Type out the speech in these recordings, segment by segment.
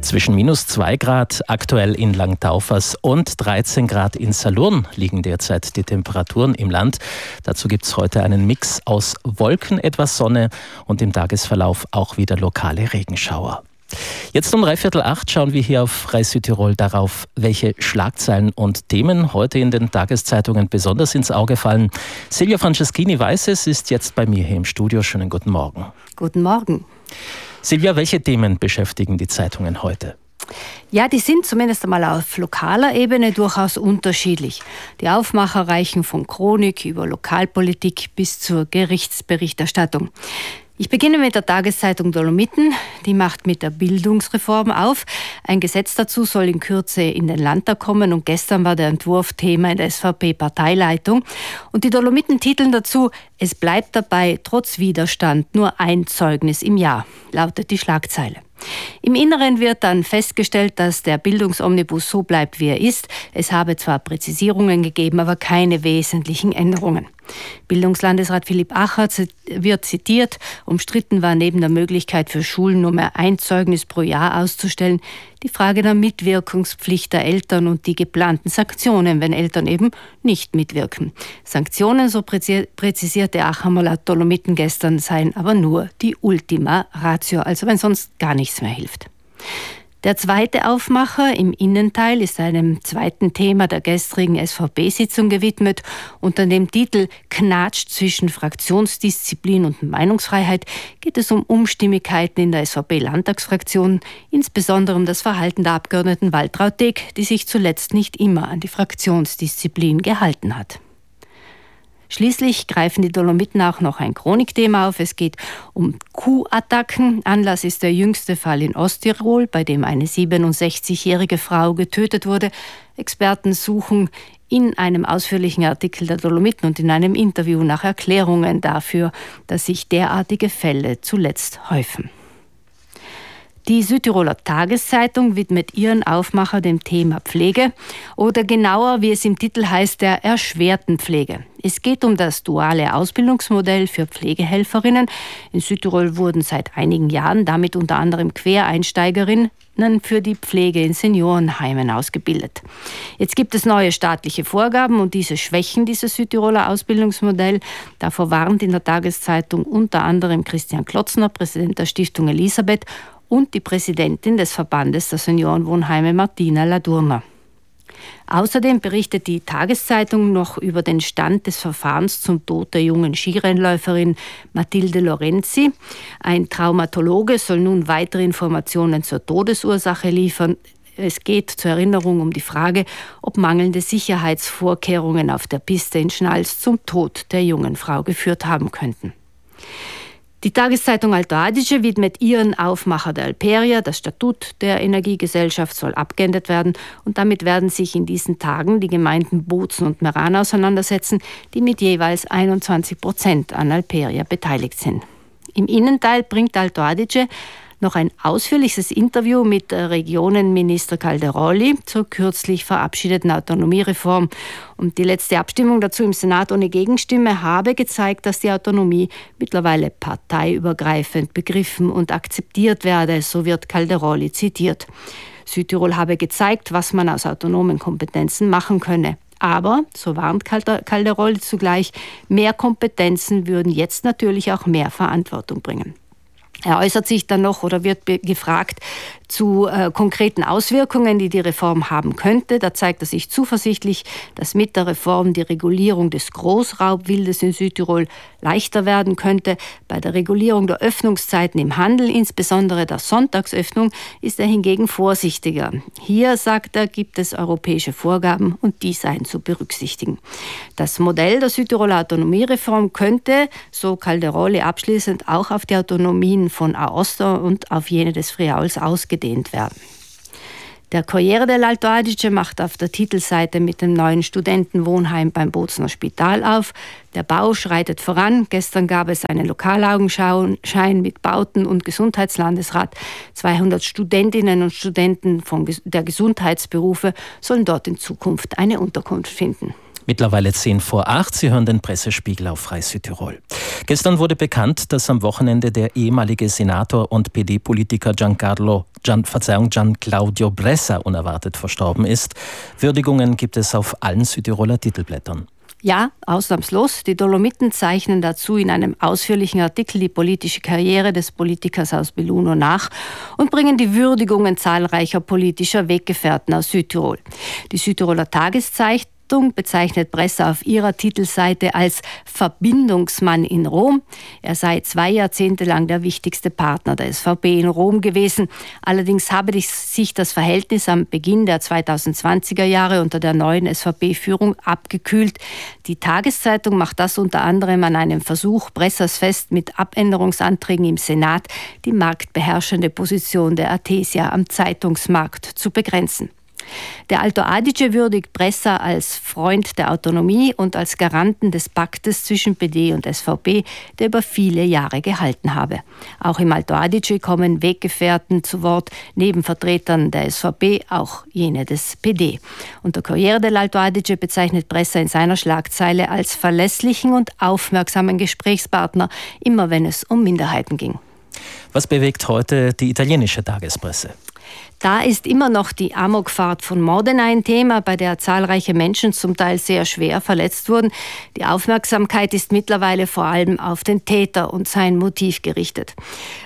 Zwischen -2 Grad aktuell in Langtaufers und 13 Grad in Salurn liegen derzeit die Temperaturen im Land. Dazu gibt es heute einen Mix aus Wolken, etwas Sonne und im Tagesverlauf auch wieder lokale Regenschauer. Jetzt um 7:45 schauen wir hier auf Frei Südtirol darauf, welche Schlagzeilen und Themen heute in den Tageszeitungen besonders ins Auge fallen. Silvia Franceschini weiß es, ist jetzt bei mir hier im Studio. Schönen guten Morgen. Guten Morgen. Silvia, welche Themen beschäftigen die Zeitungen heute? Ja, die sind zumindest einmal auf lokaler Ebene durchaus unterschiedlich. Die Aufmacher reichen von Chronik über Lokalpolitik bis zur Gerichtsberichterstattung. Ich beginne mit der Tageszeitung Dolomiten. Die macht mit der Bildungsreform auf. Ein Gesetz dazu soll in Kürze in den Landtag kommen und gestern war der Entwurf Thema in der SVP-Parteileitung. Und die Dolomiten titeln dazu: Es bleibt dabei, trotz Widerstand, nur ein Zeugnis im Jahr, lautet die Schlagzeile. Im Inneren wird dann festgestellt, dass der Bildungsomnibus so bleibt, wie er ist. Es habe zwar Präzisierungen gegeben, aber keine wesentlichen Änderungen. Bildungslandesrat Philipp Acher wird zitiert: Umstritten war neben der Möglichkeit für Schulen nur mehr ein Zeugnis pro Jahr auszustellen die Frage der Mitwirkungspflicht der Eltern und die geplanten Sanktionen, wenn Eltern eben nicht mitwirken. Sanktionen, so präzisierte Acher mal laut Dolomiten gestern, seien aber nur die Ultima Ratio, also wenn sonst gar nichts mehr hilft. Der zweite Aufmacher im Innenteil ist einem zweiten Thema der gestrigen SVP-Sitzung gewidmet. Unter dem Titel "Knatsch zwischen Fraktionsdisziplin und Meinungsfreiheit" geht es um Unstimmigkeiten in der SVP-Landtagsfraktion, insbesondere um das Verhalten der Abgeordneten Waltraud Deck, die sich zuletzt nicht immer an die Fraktionsdisziplin gehalten hat. Schließlich greifen die Dolomiten auch noch ein Chronikthema auf. Es geht um Kuhattacken. Anlass ist der jüngste Fall in Osttirol, bei dem eine 67-jährige Frau getötet wurde. Experten suchen in einem ausführlichen Artikel der Dolomiten und in einem Interview nach Erklärungen dafür, dass sich derartige Fälle zuletzt häufen. Die Südtiroler Tageszeitung widmet ihren Aufmacher dem Thema Pflege oder genauer, wie es im Titel heißt, der erschwerten Pflege. Es geht um das duale Ausbildungsmodell für Pflegehelferinnen. In Südtirol wurden seit einigen Jahren damit unter anderem Quereinsteigerinnen für die Pflege in Seniorenheimen ausgebildet. Jetzt gibt es neue staatliche Vorgaben und diese schwächen dieses Südtiroler Ausbildungsmodell. Davor warnt in der Tageszeitung unter anderem Christian Klotzner, Präsident der Stiftung Elisabeth, und die Präsidentin des Verbandes der Seniorenwohnheime, Martina Ladurner. Außerdem berichtet die Tageszeitung noch über den Stand des Verfahrens zum Tod der jungen Skirennläuferin Mathilde Lorenzi. Ein Traumatologe soll nun weitere Informationen zur Todesursache liefern. Es geht zur Erinnerung um die Frage, ob mangelnde Sicherheitsvorkehrungen auf der Piste in Schnals zum Tod der jungen Frau geführt haben könnten. Die Tageszeitung Alto Adige widmet ihren Aufmacher der Alperia. Das Statut der Energiegesellschaft soll abgeändert werden und damit werden sich in diesen Tagen die Gemeinden Bozen und Meran auseinandersetzen, die mit jeweils 21% an Alperia beteiligt sind. Im Innenteil bringt Alto Adige noch ein ausführliches Interview mit Regionenminister Calderoli zur kürzlich verabschiedeten Autonomiereform. Und die letzte Abstimmung dazu im Senat ohne Gegenstimme habe gezeigt, dass die Autonomie mittlerweile parteiübergreifend begriffen und akzeptiert werde, so wird Calderoli zitiert. Südtirol habe gezeigt, was man aus autonomen Kompetenzen machen könne. Aber, so warnt Calderoli zugleich, mehr Kompetenzen würden jetzt natürlich auch mehr Verantwortung bringen. Er äußert sich dann noch oder wird gefragt zu konkreten Auswirkungen, die die Reform haben könnte. Da zeigt er sich zuversichtlich, dass mit der Reform die Regulierung des Großraubwildes in Südtirol leichter werden könnte. Bei der Regulierung der Öffnungszeiten im Handel, insbesondere der Sonntagsöffnung, ist er hingegen vorsichtiger. Hier, sagt er, gibt es europäische Vorgaben und die seien zu berücksichtigen. Das Modell der Südtiroler Autonomiereform könnte, so Calderoli abschließend, auch auf die Autonomien von Aosta und auf jene des Friauls ausgedehnt werden. Der Corriere dell'Alto Adige macht auf der Titelseite mit dem neuen Studentenwohnheim beim Bozener Spital auf. Der Bau schreitet voran. Gestern gab es einen Lokalaugenschein mit Bauten- und Gesundheitslandesrat. 200 Studentinnen und Studenten der Gesundheitsberufe sollen dort in Zukunft eine Unterkunft finden. Mittlerweile 7:10. Sie hören den Pressespiegel auf Frei Südtirol. Gestern wurde bekannt, dass am Wochenende der ehemalige Senator und PD-Politiker Gianclaudio Bressa unerwartet verstorben ist. Würdigungen gibt es auf allen Südtiroler Titelblättern. Ja, ausnahmslos. Die Dolomiten zeichnen dazu in einem ausführlichen Artikel die politische Karriere des Politikers aus Belluno nach und bringen die Würdigungen zahlreicher politischer Weggefährten aus Südtirol. Die Südtiroler Tageszeitung bezeichnet Bressa auf ihrer Titelseite als Verbindungsmann in Rom. Er sei 2 Jahrzehnte lang der wichtigste Partner der SVP in Rom gewesen. Allerdings habe sich das Verhältnis am Beginn der 2020er Jahre unter der neuen SVP-Führung abgekühlt. Die Tageszeitung macht das unter anderem an einem Versuch Bressas fest, mit Abänderungsanträgen im Senat die marktbeherrschende Position der Athesia am Zeitungsmarkt zu begrenzen. Der Alto Adige würdigt Bressa als Freund der Autonomie und als Garanten des Paktes zwischen PD und SVP, der über viele Jahre gehalten habe. Auch im Alto Adige kommen Weggefährten zu Wort, neben Vertretern der SVP auch jene des PD. Und der Corriere dell'Alto Adige bezeichnet Bressa in seiner Schlagzeile als verlässlichen und aufmerksamen Gesprächspartner, immer wenn es um Minderheiten ging. Was bewegt heute die italienische Tagespresse? Da ist immer noch die Amokfahrt von Modena ein Thema, bei der zahlreiche Menschen zum Teil sehr schwer verletzt wurden. Die Aufmerksamkeit ist mittlerweile vor allem auf den Täter und sein Motiv gerichtet.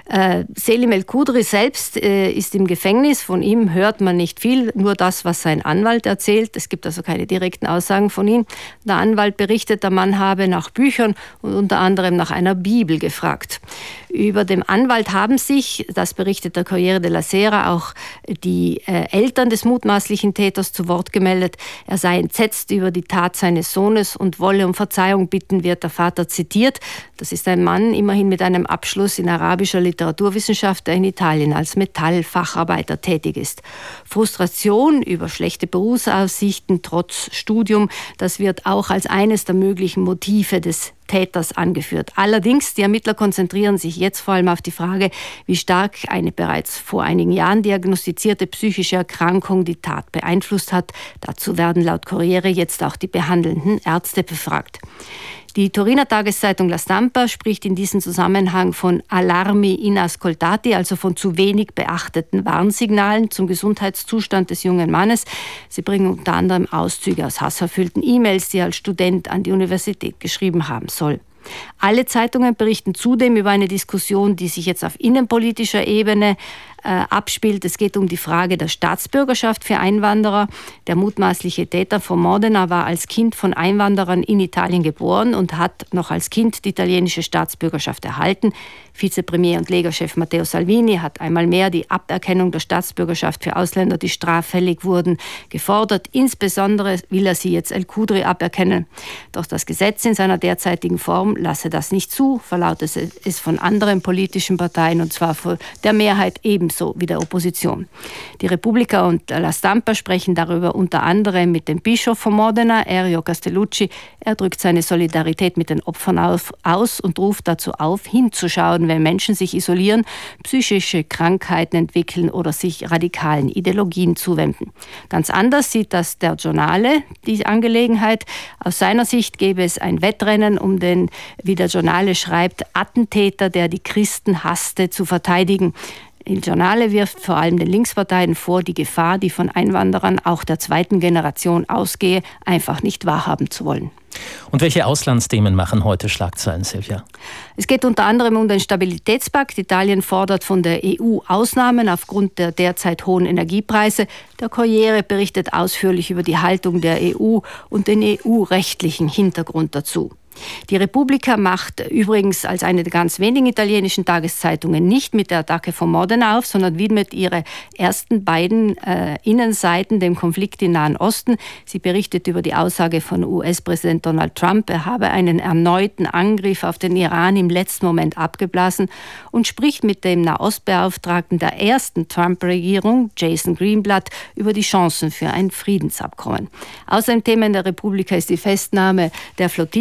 Selim El-Kudri selbst ist im Gefängnis. Von ihm hört man nicht viel, nur das, was sein Anwalt erzählt. Es gibt also keine direkten Aussagen von ihm. Der Anwalt berichtet, der Mann habe nach Büchern und unter anderem nach einer Bibel gefragt. Über dem Anwalt haben sich, das berichtet der Corriere della Sera, auch die Eltern des mutmaßlichen Täters zu Wort gemeldet. Er sei entsetzt über die Tat seines Sohnes und wolle um Verzeihung bitten, wird der Vater zitiert. Das ist ein Mann, immerhin mit einem Abschluss in arabischer Literaturwissenschaft, der in Italien als Metallfacharbeiter tätig ist. Frustration über schlechte Berufsaussichten trotz Studium, das wird auch als eines der möglichen Motive des Täters angeführt. Allerdings, die Ermittler konzentrieren sich jetzt vor allem auf die Frage, wie stark eine bereits vor einigen Jahren diagnostizierte psychische Erkrankung die Tat beeinflusst hat. Dazu werden laut Corriere jetzt auch die behandelnden Ärzte befragt. Die Turiner Tageszeitung La Stampa spricht in diesem Zusammenhang von Allarmi inascoltati, also von zu wenig beachteten Warnsignalen zum Gesundheitszustand des jungen Mannes. Sie bringen unter anderem Auszüge aus hasserfüllten E-Mails, die er als Student an die Universität geschrieben haben soll. Alle Zeitungen berichten zudem über eine Diskussion, die sich jetzt auf innenpolitischer Ebene abspielt. Es geht um die Frage der Staatsbürgerschaft für Einwanderer. Der mutmaßliche Täter von Modena war als Kind von Einwanderern in Italien geboren und hat noch als Kind die italienische Staatsbürgerschaft erhalten. Vizepremier und Lega-Chef Matteo Salvini hat einmal mehr die Aberkennung der Staatsbürgerschaft für Ausländer, die straffällig wurden, gefordert. Insbesondere will er sie jetzt El-Kudri aberkennen. Doch das Gesetz in seiner derzeitigen Form lasse das nicht zu, verlautet es von anderen politischen Parteien, und zwar von der Mehrheit ebenso wie der Opposition. Die Repubblica und La Stampa sprechen darüber unter anderem mit dem Bischof von Modena, Erio Castellucci. Er drückt seine Solidarität mit den Opfern aus und ruft dazu auf, hinzuschauen, wenn Menschen sich isolieren, psychische Krankheiten entwickeln oder sich radikalen Ideologien zuwenden. Ganz anders sieht das der Giornale, die Angelegenheit. Aus seiner Sicht gäbe es ein Wettrennen, um den, wie der Giornale schreibt, Attentäter, der die Christen hasste, zu verteidigen. Il Giornale wirft vor allem den Linksparteien vor, die Gefahr, die von Einwanderern auch der zweiten Generation ausgehe, einfach nicht wahrhaben zu wollen. Und welche Auslandsthemen machen heute Schlagzeilen, Silvia? Es geht unter anderem um den Stabilitätspakt. Italien fordert von der EU Ausnahmen aufgrund der derzeit hohen Energiepreise. Der Corriere berichtet ausführlich über die Haltung der EU und den EU-rechtlichen Hintergrund dazu. Die Repubblica macht übrigens als eine der ganz wenigen italienischen Tageszeitungen nicht mit der Attacke von Modena auf, sondern widmet ihre ersten beiden Innenseiten dem Konflikt im Nahen Osten. Sie berichtet über die Aussage von US-Präsident Donald Trump, er habe einen erneuten Angriff auf den Iran im letzten Moment abgeblasen und spricht mit dem Nahostbeauftragten der ersten Trump-Regierung, Jason Greenblatt, über die Chancen für ein Friedensabkommen. Außerdem Thema in der Repubblica ist die Festnahme der Flotilla-Aktivisten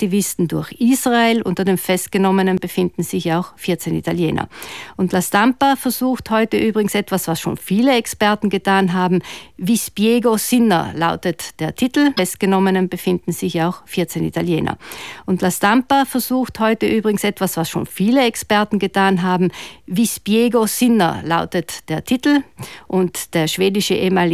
Aktivisten durch Israel. Unter den Festgenommenen befinden sich auch 14 Italiener. Und La Stampa versucht heute übrigens etwas, was schon viele Experten getan haben. Vi spiego Sinner lautet der Titel. Festgenommenen befinden sich auch 14 Italiener. Und La Stampa versucht heute übrigens etwas, was schon viele Experten getan haben. Vi spiego Sinner lautet der Titel. Und der schwedische ehemalige